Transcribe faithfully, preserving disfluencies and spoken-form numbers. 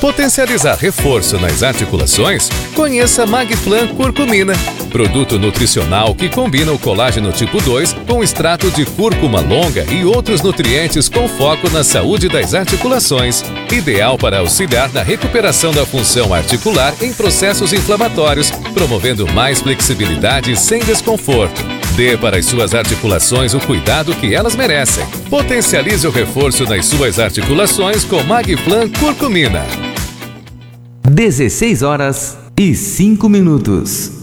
Potencializar reforço nas articulações? Conheça Magplan Curcumina, produto nutricional que combina o colágeno tipo dois com extrato de cúrcuma longa e outros nutrientes com foco na saúde das articulações. Ideal para auxiliar na recuperação da função articular em processos inflamatórios, promovendo mais flexibilidade sem desconforto. Dê para as suas articulações o cuidado que elas merecem. Potencialize o reforço nas suas articulações com Magplan Curcumina. dezesseis horas e cinco minutos.